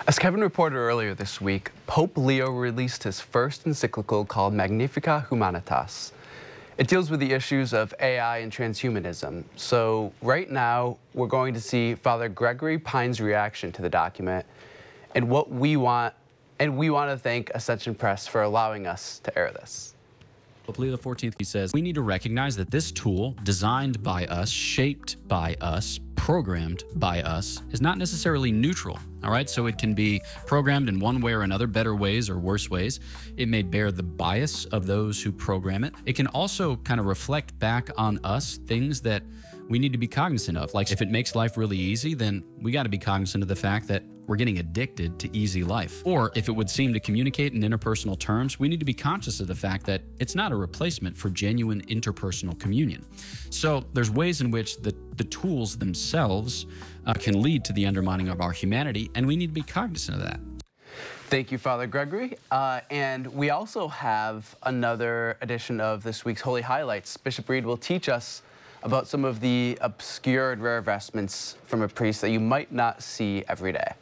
As Kevin reported earlier this week, Pope Leo released his first encyclical called Magnificat Humanitas. It deals with the issues of AI and transhumanism. So right now, we're going to see Father Gregory Pine's reaction to the document and we want to thank Ascension Press for allowing us to air this. Pope Leo XIV, he says, we need to recognize that this tool, designed by us, shaped by us, programmed by us, is not necessarily neutral, all right? So it can be programmed in one way or another, better ways or worse ways. It may bear the bias of those who program it. It can also kind of reflect back on us things that we need to be cognizant of. Like if it makes life really easy, then we got to be cognizant of the fact that we're getting addicted to easy life. Or if it would seem to communicate in interpersonal terms, we need to be conscious of the fact that it's not a replacement for genuine interpersonal communion. So there's ways in which the tools themselves can lead to the undermining of our humanity, and we need to be cognizant of that. Thank you, Father Gregory. And we also have another edition of this week's Holy Highlights. Bishop Reed will teach us about some of the obscure and rare vestments from a priest that you might not see every day.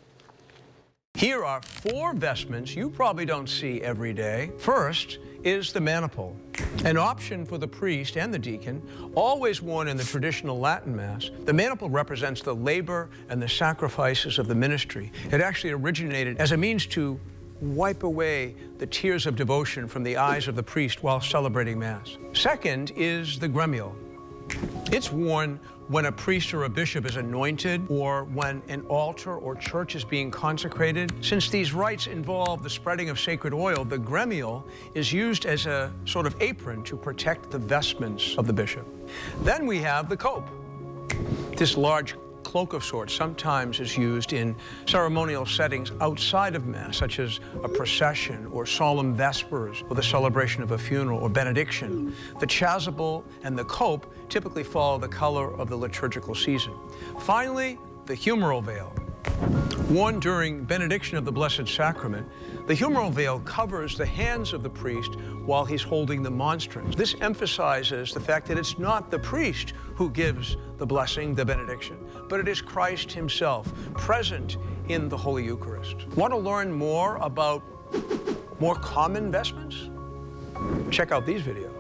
Here are 4 vestments you probably don't see every day. First is the maniple, an option for the priest and the deacon, always worn in the traditional Latin Mass. The maniple represents the labor and the sacrifices of the ministry. It actually originated as a means to wipe away the tears of devotion from the eyes of the priest while celebrating Mass. Second is the gremio. It's worn when a priest or a bishop is anointed or when an altar or church is being consecrated. Since these rites involve the spreading of sacred oil, the gremial is used as a sort of apron to protect the vestments of the bishop. Then we have the cope. This large cloak of sorts sometimes is used in ceremonial settings outside of Mass, such as a procession or solemn vespers or the celebration of a funeral or benediction. The chasuble and the cope typically follow the color of the liturgical season. Finally, the humeral veil. Worn during benediction of the Blessed Sacrament, the humeral veil covers the hands of the priest while he's holding the monstrance. This emphasizes the fact that it's not the priest who gives the blessing, the benediction, but it is Christ himself present in the Holy Eucharist. Want to learn more about more common vestments? Check out these videos.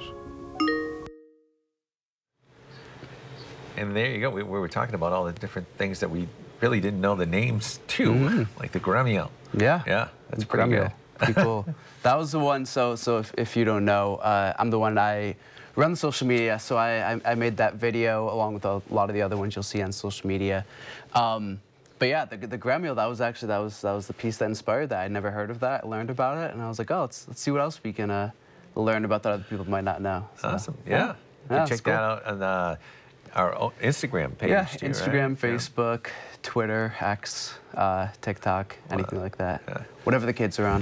And there you go. We were talking about all the different things that we really didn't know the names to, like the gremio. Yeah. Yeah, that's pretty good. Pretty cool. That was the one, so if you don't know, I'm the one, I run social media, so I made that video along with a lot of the other ones you'll see on social media. But yeah, the gremio, that was the piece that inspired that. I'd never heard of that. I learned about it, and I was like, oh, let's see what else we can learn about that other people might not know. So, awesome. Yeah. You can check that out on our Instagram page. Yeah, too, Instagram, right? Facebook, Twitter, X, TikTok, anything like that. Yeah. Whatever the kids are on.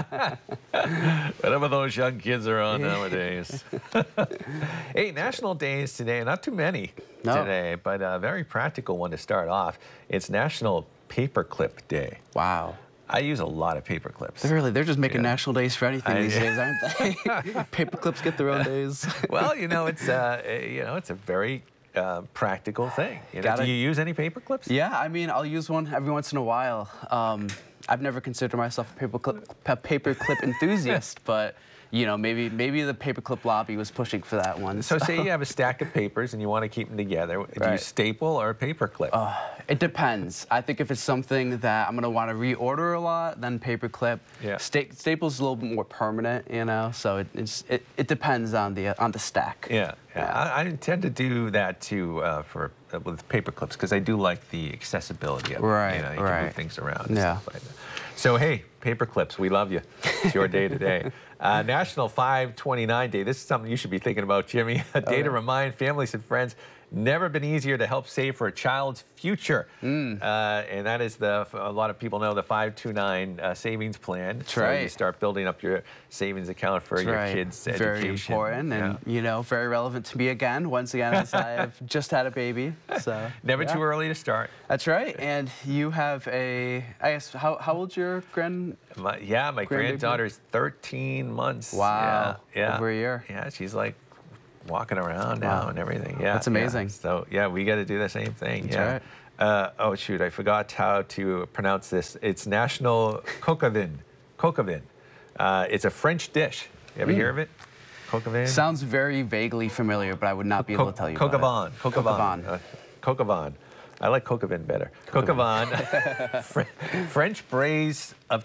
Whatever those young kids are on nowadays. Hey, national days today, not too many today, but a very practical one to start off. It's National Paperclip Day. Wow. I use a lot of paper clips. They're just making national days for anything these days, aren't they? Paper clips get their own days. Well, it's a very practical thing. Do you use any paper clips? Yeah, I mean, I'll use one every once in a while. I've never considered myself a paperclip enthusiast, but maybe the paperclip lobby was pushing for that one. So say you have a stack of papers and you want to keep them together. Do you staple or paper clip? It depends. I think if it's something that I'm going to want to reorder a lot, then paperclip. Yeah. Staple's a little bit more permanent, so it depends on the stack. Yeah. I tend to do that too with paper clips because I do like the accessibility of it. Right. You can move things around. And Yeah. stuff like that. So hey, paper clips, we love you. It's your day today. National 529 Day. This is something you should be thinking about, Jimmy. A day to remind families and friends. Never been easier to help save for a child's future. And that is a lot of people know the 529 savings plan. That's so right. you start building up your savings account for your kids' education. Very important and, very relevant to me once again, as I have just had a baby. So Never too early to start. That's right. And you have I guess, how old's your my granddaughter's 13 months. Wow. Yeah. Over a year. Yeah, she's like walking around now and everything. Yeah, that's amazing. So we got to do the same thing. That's Oh, shoot, I forgot how to pronounce this. It's National Coq au vin. Coq au vin. It's a French dish. You ever hear of it? Coq au vin? Sounds very vaguely familiar, but I would not be able to tell you about it. Coq au vin. Coq au vin. I like coq au vin better. Coq au vin. French braise of